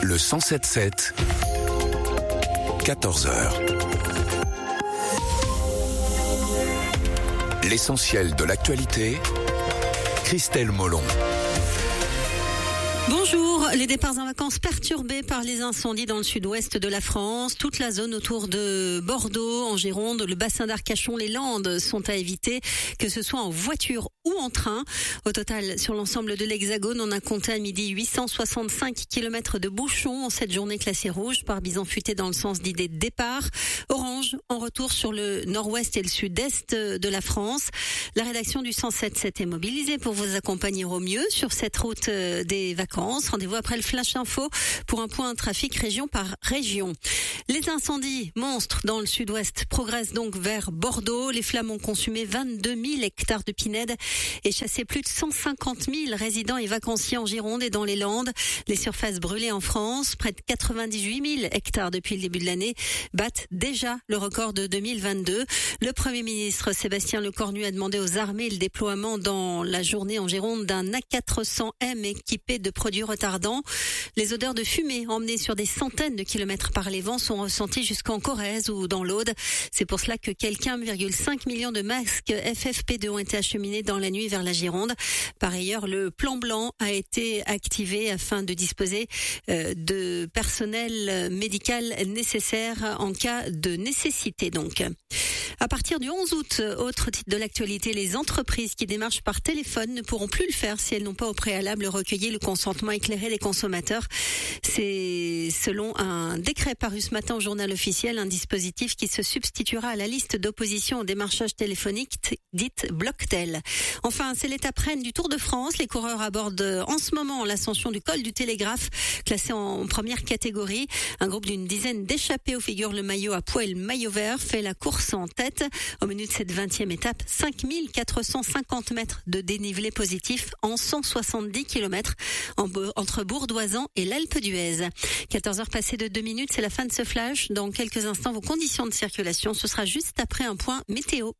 Le 107.7, 14h. L'essentiel de l'actualité, Christelle Molon. Bonjour, les départs en vacances perturbés par les incendies dans le sud-ouest de la France. Toute la zone autour de Bordeaux, en Gironde, le bassin d'Arcachon, les Landes sont à éviter, que ce soit en voiture ou en train. Au total, sur l'ensemble de l'Hexagone, on a compté à midi 865 km de bouchons en cette journée classée rouge par bison futé dans le sens d'idée de départ. Orange, en retour sur le nord-ouest et le sud-est de la France. La rédaction du 107.7 est mobilisée pour vous accompagner au mieux sur cette route des vacances. Rendez-vous après le Flash Info pour un point trafic région par région. Les incendies monstres dans le sud-ouest progressent donc vers Bordeaux. Les flammes ont consumé 22 000 hectares de pinèdes et chassé plus de 150 000 résidents et vacanciers en Gironde et dans les Landes. Les surfaces brûlées en France, près de 98 000 hectares depuis le début de l'année, battent déjà le record de 2022. Le Premier ministre Sébastien Lecornu a demandé aux armées le déploiement dans la journée en Gironde d'un A400M équipé de produits retardants. Les odeurs de fumée emmenées sur des centaines de kilomètres par les vents sont ressenties jusqu'en Corrèze ou dans l'Aude. C'est pour cela que quelques 1,5 million de masques FFP2 ont été acheminés dans la nuit vers la Gironde. Par ailleurs, le plan blanc a été activé afin de disposer de personnel médical nécessaire en cas de nécessité donc. À partir du 11 août, autre titre de l'actualité, les entreprises qui démarchent par téléphone ne pourront plus le faire si elles n'ont pas au préalable recueilli le consentement éclairé des consommateurs. C'est selon un décret paru ce matin au journal officiel, un dispositif qui se substituera à la liste d'opposition au démarchage téléphonique dite Blocktel. Enfin, c'est l'étape reine du Tour de France. Les coureurs abordent en ce moment l'ascension du col du Télégraphe, classé en première catégorie. Un groupe d'une dizaine d'échappés où figure le maillot à pois et le maillot vert fait la course en tête. Au menu de cette 20e étape, 5450 mètres de dénivelé positif en 170 km entre Bourdoisan et l'Alpe d'Huez. 14h passées de 2 minutes, c'est la fin de ce flash. Dans quelques instants, vos conditions de circulation, ce sera juste après un point météo.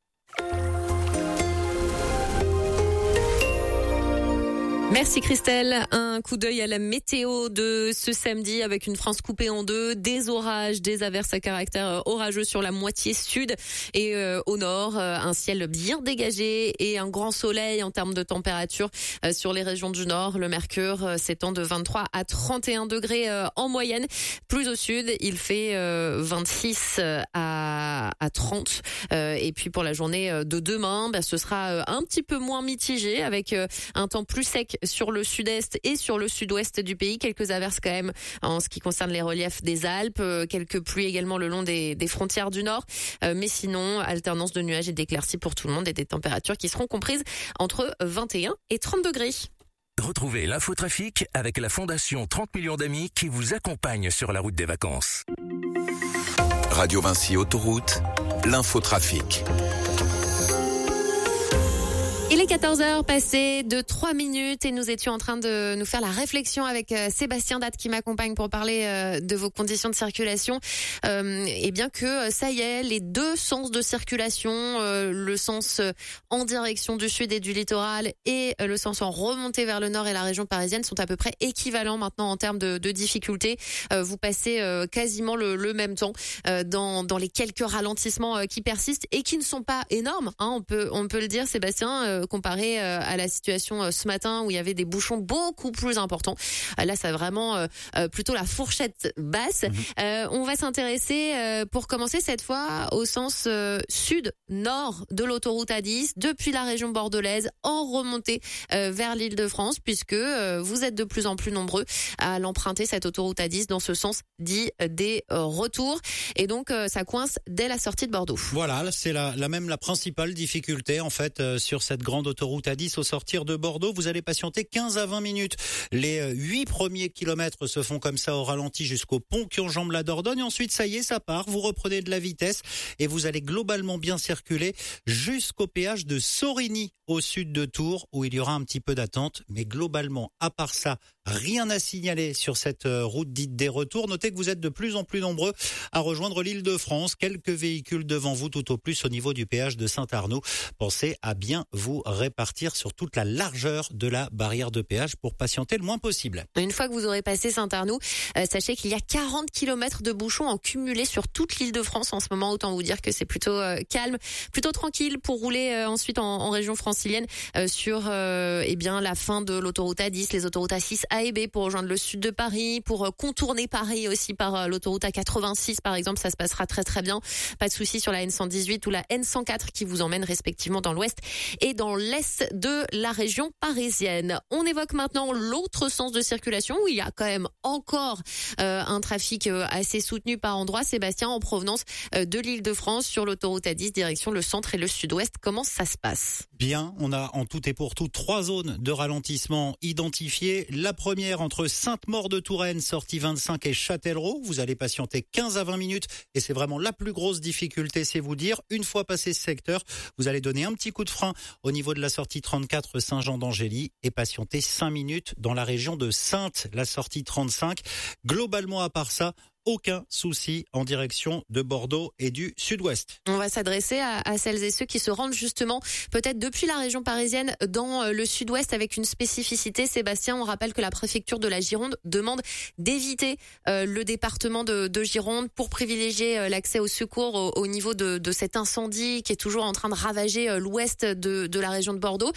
Merci Christelle. Un coup d'œil à la météo de ce samedi avec une France coupée en deux, des orages, des averses à caractère orageux sur la moitié sud et au nord, un ciel bien dégagé et un grand soleil en termes de température sur les régions du nord. Le mercure s'étend de 23 à 31 degrés en moyenne. Plus au sud, il fait 26 à 30. Et puis pour la journée de demain, ce sera un petit peu moins mitigé avec un temps plus sec sur le sud-est et sur le sud-ouest du pays. Quelques averses quand même en ce qui concerne les reliefs des Alpes. Quelques pluies également le long des frontières du nord. Mais sinon, alternance de nuages et d'éclaircies pour tout le monde et des températures qui seront comprises entre 21 et 30 degrés. Retrouvez l'infotrafic avec la Fondation 30 millions d'amis qui vous accompagne sur la route des vacances. Radio Vinci Autoroute, l'infotrafic. Il est 14h passé de 3 minutes et nous étions en train de nous faire la réflexion avec Sébastien Date qui m'accompagne pour parler de vos conditions de circulation. Et bien que ça y est, les deux sens de circulation, le sens en direction du sud et du littoral et le sens en remontée vers le nord et la région parisienne sont à peu près équivalents maintenant en termes de difficulté. Vous passez quasiment le même temps dans les quelques ralentissements qui persistent et qui ne sont pas énormes, hein, on peut le dire Sébastien, comparé à la situation ce matin où il y avait des bouchons beaucoup plus importants. Là, c'est vraiment plutôt la fourchette basse. On va s'intéresser pour commencer cette fois au sens sud-nord de l'autoroute A10 depuis la région bordelaise en remontée vers l'Île-de-France puisque vous êtes de plus en plus nombreux à l'emprunter cette autoroute A10 dans ce sens dit des retours et donc ça coince dès la sortie de Bordeaux. Voilà, c'est la principale difficulté en fait sur cette grande autoroute A10 au sortir de Bordeaux. Vous allez patienter 15 à 20 minutes. Les 8 premiers kilomètres se font comme ça au ralenti jusqu'au pont qui enjambe la Dordogne. Ensuite, ça y est, ça part. Vous reprenez de la vitesse et vous allez globalement bien circuler jusqu'au péage de Sorigny au sud de Tours où il y aura un petit peu d'attente. Mais globalement, à part ça, rien à signaler sur cette route dite des retours. Notez que vous êtes de plus en plus nombreux à rejoindre l'Île-de-France. Quelques véhicules devant vous, tout au plus au niveau du péage de Saint-Arnoux. Pensez à bien vous répartir sur toute la largeur de la barrière de péage pour patienter le moins possible. Une fois que vous aurez passé Saint-Arnoux, sachez qu'il y a 40 km de bouchons en cumulé sur toute l'Île-de-France en ce moment. Autant vous dire que c'est plutôt calme, plutôt tranquille pour rouler ensuite en région francilienne sur la fin de l'autoroute A10, les autoroutes A6, A et B pour rejoindre le sud de Paris, pour contourner Paris aussi par l'autoroute A86 par exemple, ça se passera très très bien. Pas de souci sur la N118 ou la N104 qui vous emmène respectivement dans l'ouest et dans l'est de la région parisienne. On évoque maintenant l'autre sens de circulation où il y a quand même encore un trafic assez soutenu par endroits. Sébastien, en provenance de l'Île-de-France sur l'autoroute A10 direction le centre et le sud-ouest, comment ça se passe? Bien, on a en tout et pour tout 3 zones de ralentissement identifiées. La première entre Sainte-Maure-de-Touraine, sortie 25 et Châtellerault. Vous allez patienter 15 à 20 minutes et c'est vraiment la plus grosse difficulté, c'est vous dire. Une fois passé ce secteur, vous allez donner un petit coup de frein au niveau de la sortie 34 Saint-Jean-d'Angély et patienter 5 minutes dans la région de Saintes, la sortie 35. Globalement, à part ça, aucun souci en direction de Bordeaux et du sud-ouest. On va s'adresser à celles et ceux qui se rendent justement peut-être depuis la région parisienne dans le sud-ouest avec une spécificité. Sébastien, on rappelle que la préfecture de la Gironde demande d'éviter le département de Gironde pour privilégier l'accès au secours au niveau de cet incendie qui est toujours en train de ravager l'ouest de la région de Bordeaux.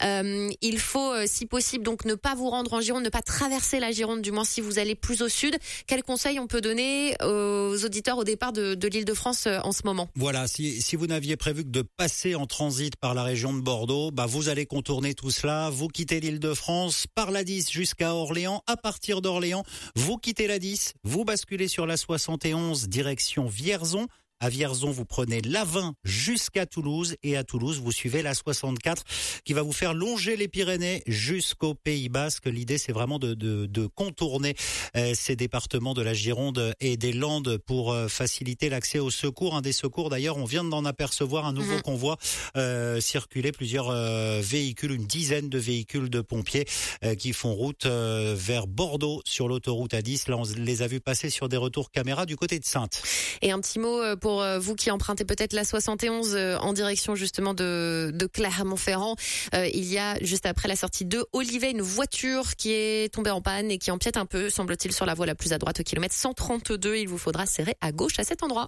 Il faut, si possible, donc ne pas vous rendre en Gironde, ne pas traverser la Gironde, du moins si vous allez plus au sud. Quels conseils on peut donner aux auditeurs au départ de l'Île-de-France en ce moment? Voilà, si vous n'aviez prévu que de passer en transit par la région de Bordeaux, vous allez contourner tout cela, vous quittez l'Île-de-France par la 10 jusqu'à Orléans. À partir d'Orléans, vous quittez la 10, vous basculez sur la 71 direction Vierzon. À Vierzon, vous prenez la 20 jusqu'à Toulouse et à Toulouse, vous suivez la 64 qui va vous faire longer les Pyrénées jusqu'au Pays Basque. L'idée, c'est vraiment de contourner ces départements de la Gironde et des Landes pour faciliter l'accès aux secours. Un des secours, d'ailleurs, on vient d'en apercevoir un nouveau convoi circuler, plusieurs véhicules, une dizaine de véhicules de pompiers qui font route vers Bordeaux sur l'autoroute A10. Là, on les a vus passer sur des retours caméra du côté de Saintes. Et un petit mot pour vous qui empruntez peut-être la 71 en direction justement de Clermont-Ferrand. Il y a juste après la sortie de Olivet une voiture qui est tombée en panne et qui empiète un peu, semble-t-il, sur la voie la plus à droite au kilomètre 132. Il vous faudra serrer à gauche à cet endroit.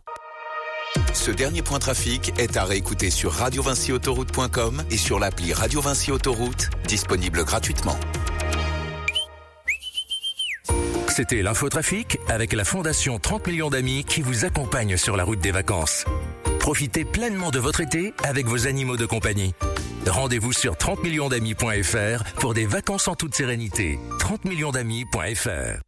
Ce dernier point trafic est à réécouter sur radiovinciautoroute.com et sur l'appli Radio Vinci Autoroute, disponible gratuitement. C'était l'infotrafic avec la Fondation 30 millions d'amis qui vous accompagne sur la route des vacances. Profitez pleinement de votre été avec vos animaux de compagnie. Rendez-vous sur 30millionsdamis.fr pour des vacances en toute sérénité. 30millionsdamis.fr